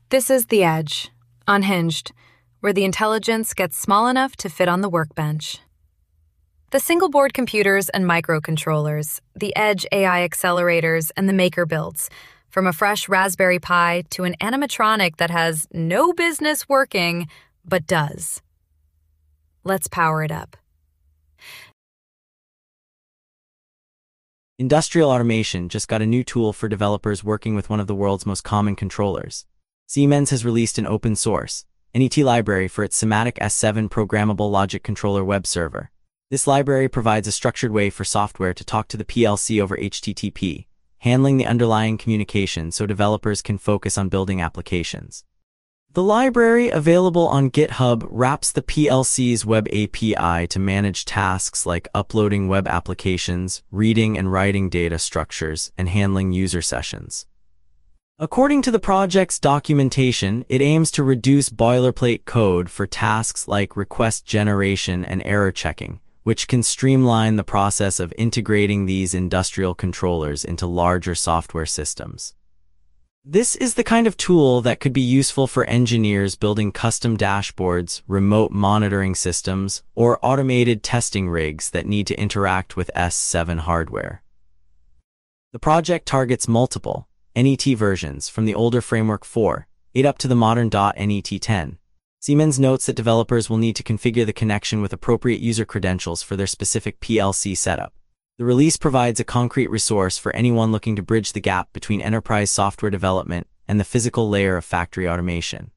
This is the Edge, unhinged, where the intelligence gets small enough to fit on the workbench. The single-board computers and microcontrollers, the Edge AI accelerators, and the Maker builds, from a fresh Raspberry Pi to an animatronic that has no business working, but does. Let's power it up. Industrial automation just got a new tool for developers working with one of the world's most common controllers. Siemens has released an open-source NET library for its SIMATIC S7 programmable logic controller web server. This library provides a structured way for software to talk to the PLC over HTTP, handling the underlying communication so developers can focus on building applications. The library, available on GitHub, wraps the PLC's web API to manage tasks like uploading web applications, reading and writing data structures, and handling user sessions. According to the project's documentation, it aims to reduce boilerplate code for tasks like request generation and error checking, which can streamline the process of integrating these industrial controllers into larger software systems. This is the kind of tool that could be useful for engineers building custom dashboards, remote monitoring systems, or automated testing rigs that need to interact with S7 hardware. The project targets multiple NET versions, from the older Framework 4.8 up to the modern .NET 10. Siemens notes that developers will need to configure the connection with appropriate user credentials for their specific PLC setup. The release provides a concrete resource for anyone looking to bridge the gap between enterprise software development and the physical layer of factory automation.